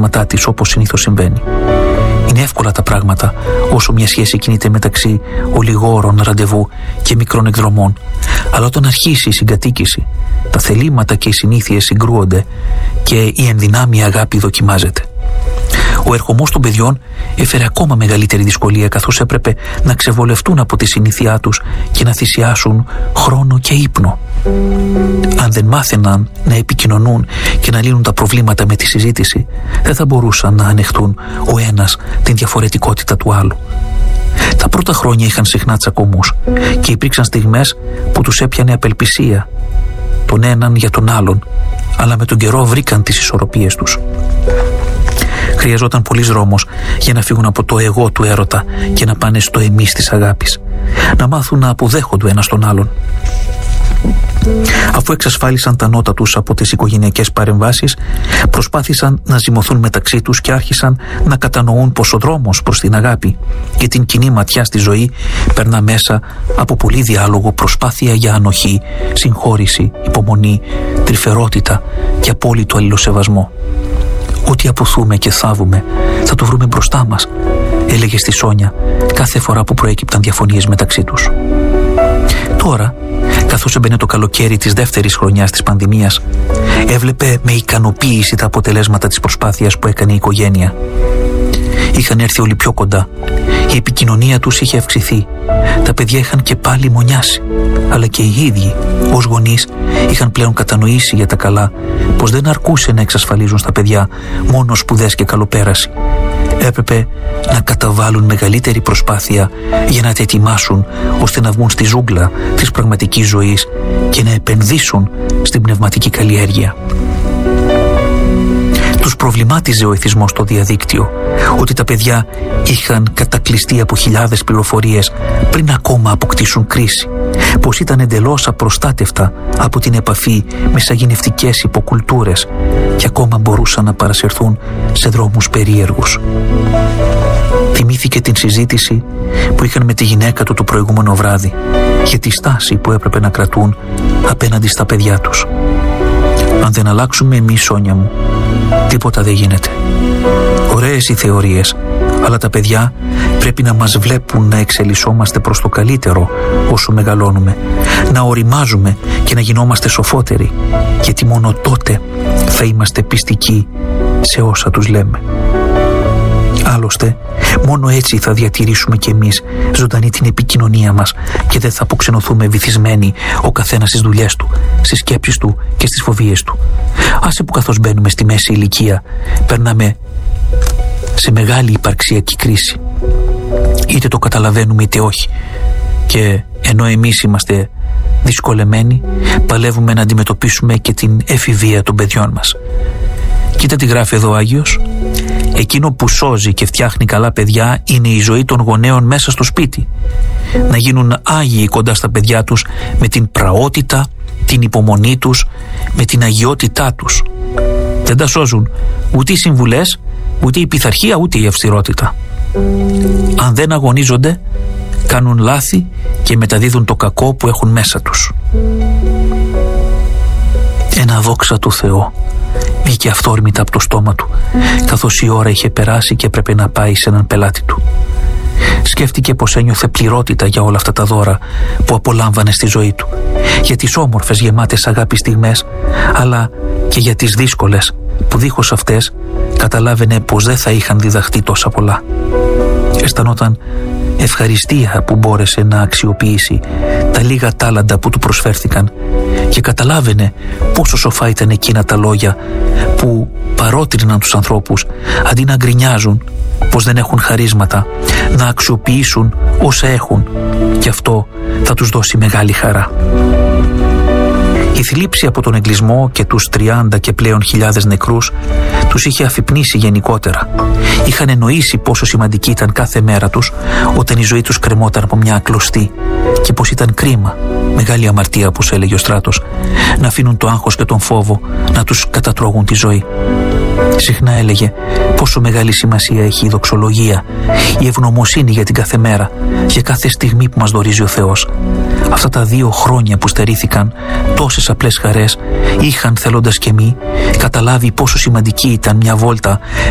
αποτελέσματά της, όπως συνήθως συμβαίνει. Είναι εύκολα τα πράγματα όσο μια σχέση κινείται μεταξύ ολιγόρων ραντεβού και μικρών εκδρομών. Αλλά όταν αρχίσει η συγκατοίκηση, τα θελήματα και οι συνήθειες συγκρούονται και η ενδυνάμει αγάπη δοκιμάζεται. Ο ερχομός των παιδιών έφερε ακόμα μεγαλύτερη δυσκολία, καθώς έπρεπε να ξεβολευτούν από τη συνήθειά τους και να θυσιάσουν χρόνο και ύπνο. Αν δεν μάθαιναν να επικοινωνούν και να λύνουν τα προβλήματα με τη συζήτηση, δεν θα μπορούσαν να ανεχτούν ο ένας την διαφορετικότητα του άλλου. Τα πρώτα χρόνια είχαν συχνά τσακωμούς και υπήρξαν στιγμές που τους έπιανε απελπισία τον έναν για τον άλλον, αλλά με τον καιρό βρήκαν τις ισορροπίες τους. Χρειαζόταν πολύς δρόμος για να φύγουν από το εγώ του έρωτα και να πάνε στο εμείς της αγάπης, να μάθουν να αποδέχονται ο ένας τον άλλον. Αφού εξασφάλισαν τα νότα τους από τις οικογενειακές παρεμβάσεις, προσπάθησαν να ζυμωθούν μεταξύ τους και άρχισαν να κατανοούν πως ο δρόμος προς την αγάπη και την κοινή ματιά στη ζωή περνά μέσα από πολύ διάλογο, προσπάθεια για ανοχή, συγχώρηση, υπομονή, τρυφερότητα και απόλυτο αλληλοσεβασμό. «Ό,τι αποθούμε και θάβουμε θα το βρούμε μπροστά μας», έλεγε στη Σόνια κάθε φορά που προέκυπταν διαφωνίες μεταξύ τους. Τώρα, καθώς έμπαινε το καλοκαίρι της δεύτερης χρονιάς της πανδημίας, έβλεπε με ικανοποίηση τα αποτελέσματα της προσπάθειας που έκανε η οικογένεια. Είχαν έρθει όλοι πιο κοντά, η επικοινωνία τους είχε αυξηθεί, τα παιδιά είχαν και πάλι μονιάσει, αλλά και οι ίδιοι ως γονείς είχαν πλέον κατανοήσει για τα καλά πως δεν αρκούσε να εξασφαλίζουν στα παιδιά μόνο σπουδές και καλοπέραση. Έπρεπε να καταβάλουν μεγαλύτερη προσπάθεια για να τα ετοιμάσουν ώστε να βγουν στη ζούγκλα της πραγματικής ζωής και να επενδύσουν στην πνευματική καλλιέργεια. Τους προβλημάτιζε ο εθισμός στο διαδίκτυο, ότι τα παιδιά είχαν κατακλειστεί από χιλιάδες πληροφορίες πριν ακόμα αποκτήσουν κρίση, πως ήταν εντελώς απροστάτευτα από την επαφή με σαγηνευτικές υποκουλτούρες και ακόμα μπορούσαν να παρασυρθούν σε δρόμους περίεργους. Θυμήθηκε την συζήτηση που είχαν με τη γυναίκα του το προηγούμενο βράδυ για τη στάση που έπρεπε να κρατούν απέναντι στα παιδιά τους. «Αν δεν αλλάξουμε εμείς, Σόνια μου, τίποτα δεν γίνεται. Ωραίες οι θεωρίες, αλλά τα παιδιά πρέπει να μας βλέπουν να εξελισσόμαστε προς το καλύτερο όσο μεγαλώνουμε, να οριμάζουμε και να γινόμαστε σοφότεροι, γιατί μόνο τότε θα είμαστε πιστικοί σε όσα τους λέμε. Άλλωστε, μόνο έτσι θα διατηρήσουμε κι εμείς ζωντανή την επικοινωνία μας και δεν θα αποξενωθούμε βυθισμένοι ο καθένας στις δουλειές του, στις σκέψεις του και στις φοβίες του. Άσε που καθώς μπαίνουμε στη μέση ηλικία, περνάμε σε μεγάλη υπαρξιακή κρίση. Είτε το καταλαβαίνουμε είτε όχι. Και ενώ εμείς είμαστε δυσκολεμένοι, παλεύουμε να αντιμετωπίσουμε και την εφηβεία των παιδιών μας. Κοίτα τι γράφει εδώ ο Άγιος. Εκείνο που σώζει και φτιάχνει καλά παιδιά είναι η ζωή των γονέων μέσα στο σπίτι. Να γίνουν άγιοι κοντά στα παιδιά τους με την πραότητα, την υπομονή τους, με την αγιότητά τους. Δεν τα σώζουν ούτε οι συμβουλές, ούτε η πειθαρχία, ούτε η αυστηρότητα. Αν δεν αγωνίζονται, κάνουν λάθη και μεταδίδουν το κακό που έχουν μέσα τους. Ένα δόξα του Θεό βγήκε αυθόρμητα από το στόμα του, καθώς η ώρα είχε περάσει και έπρεπε να πάει σε έναν πελάτη του. Σκέφτηκε πως ένιωθε πληρότητα για όλα αυτά τα δώρα που απολάμβανε στη ζωή του, για τις όμορφες γεμάτες αγάπη στιγμές, αλλά και για τις δύσκολες που δίχως αυτές καταλάβαινε πως δεν θα είχαν διδαχτεί τόσα πολλά. Αισθανόταν ευχαριστία που μπόρεσε να αξιοποιήσει τα λίγα τάλαντα που του προσφέρθηκαν και καταλάβαινε πόσο σοφά ήταν εκείνα τα λόγια που παρότριναν τους ανθρώπους αντί να γκρινιάζουν πως δεν έχουν χαρίσματα, να αξιοποιήσουν όσα έχουν, και αυτό θα τους δώσει μεγάλη χαρά. Η θλίψη από τον εγκλισμό και τους 30 και πλέον χιλιάδες νεκρούς τους είχε αφυπνίσει γενικότερα. Είχαν εννοήσει πόσο σημαντική ήταν κάθε μέρα τους όταν η ζωή τους κρεμόταν από μια κλωστή και πως ήταν κρίμα, μεγάλη αμαρτία όπως έλεγε ο Στράτος, να αφήνουν το άγχος και τον φόβο να τους κατατρώγουν τη ζωή. Συχνά έλεγε πόσο μεγάλη σημασία έχει η δοξολογία, η ευγνωμοσύνη για την κάθε μέρα, για κάθε στιγμή που μας δωρίζει ο Θεός. Αυτά τα 2 χρόνια που στερήθηκαν τόσες απλές χαρές είχαν, θέλοντας και μη, καταλάβει πόσο σημαντική ήταν μια βόλτα